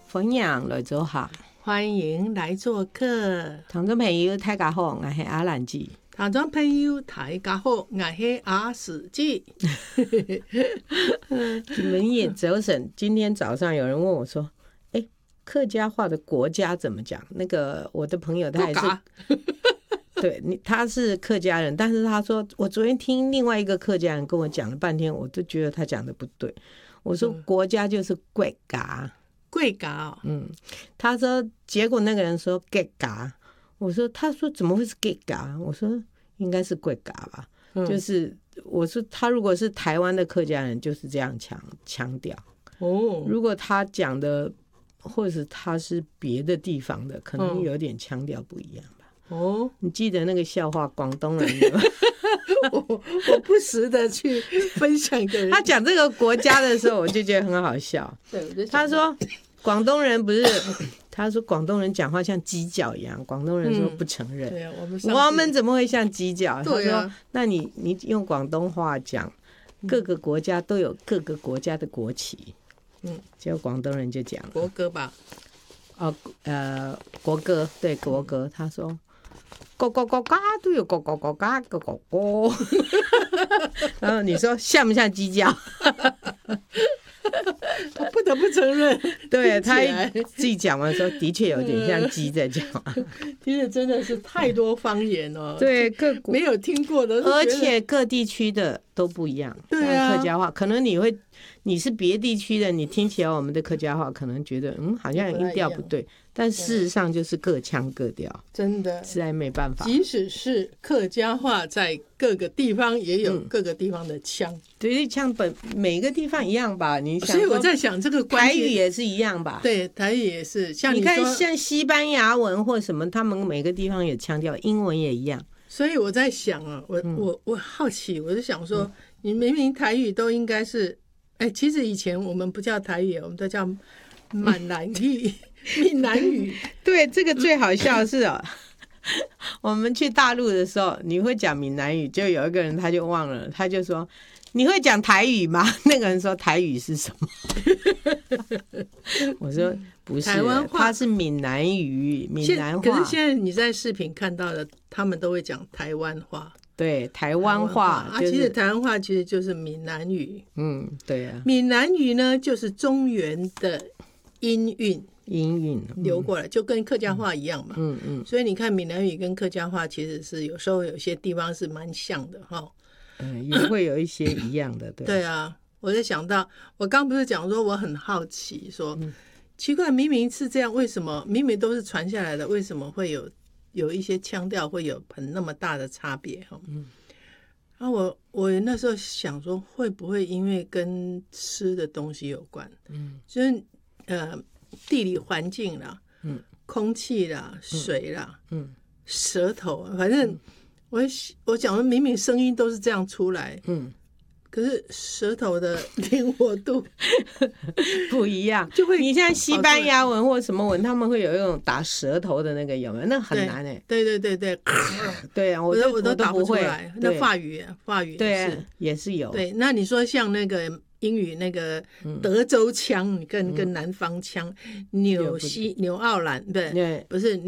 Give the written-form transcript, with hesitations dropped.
歡迎來做客， 歡迎來做客。 聽眾朋友大家好，我是阿蘭姐。 聽眾朋友大家好，我是阿史姐。 你們也早晨，今天早上有人問我說：“客家話的國家怎麼講？”那個我的朋友他也是，對，他是客家人，但是他說我昨天聽另外一個客家人跟我講了半天，我都覺得他講的不對。我說國家就是國家。 貴家哦， 他說，結果那個人說國家，我說，他說怎麼會是國家？我說應該是國家吧，就是我說他如果是台灣的客家人，就是這樣強調哦。如果他講的，或者是他是別的地方的，可能有點腔調不一樣吧。哦，你記得那個笑話，廣東人的嗎？ 我不時的去分享給人。 他講這個國家的時候，我就覺得很好笑。 對， 他說廣東人不是，他說廣東人講話像雞腳一樣，廣東人說不承認。 對啊， 我們怎麼會像雞腳？ 對啊， 他說那你用廣東話講，各個國家都有各個國家的國旗。結果廣東人就講了國歌吧。 國歌，對，國歌。他說各個國家都有各個國家的國歌。然後你說像不像雞叫？ 我不得不承認， 對，他自己講完說的確有點像雞在講。 其實真的是太多方言哦。 對， 沒有聽過的， 而且各地區的都不一樣。 對啊， 客家話可能你是別地區的，你聽起來我們的客家話可能覺得好像音調不對，但事實上就是各腔各調， 真的實在沒辦法。 即使是客家話在各個地方也有各個地方的腔， 對，腔本每個地方一樣吧？你想， 所以我在想這個台語也是一樣吧？ 對，台語也是。像你看，像西班牙文或什麼，他們每個地方有腔調，英文也一樣。 所以我在想啊，我好奇，我就想說，你明明台語都應該是，其實以前我們不叫台語，我們都叫閩南語、閩南語。 對，這個最好笑的是哦。我們去大陸的時候，你會講閩南語，就有一個人他就忘了，他就說你會講台語嗎？那個人說台語是什麼？我說不是， 台灣話， 他是閩南語，閩南話。 可是現在你在視頻看到的，他們都會講台灣話。 對，台灣話， 其實台灣話其實就是閩南語。 對啊。 閩南語呢，就是中原的音韻流過來，就跟客家話一樣嘛。所以你看閩南語跟客家話其實是有時候有些地方是蠻像的哈。 也會有一些一樣的。 對啊，我就想到我剛不是講說我很好奇說，奇怪，明明是這樣，為什麼明明都是傳下來的，為什麼會有一些腔調會有那麼大的差別哈？然後我那時候想說，會不會因為跟吃的東西有關？就是地理環境啦，空氣啦，水啦，舌頭，反正我講的明明聲音都是這樣出來，可是舌頭的靈活度不一樣， 就會你像西班牙文或什麼文，他們會有一種打舌頭的那個，有沒有？那很難哎。 對， 對啊，我都打不出會。 來。那法語對也是有。 對，那你說像那個英語那個德州腔跟南方腔，紐澳蘭，不是